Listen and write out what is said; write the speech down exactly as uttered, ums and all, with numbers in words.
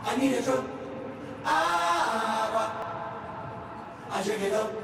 I need a drum. Ah, I shake it up.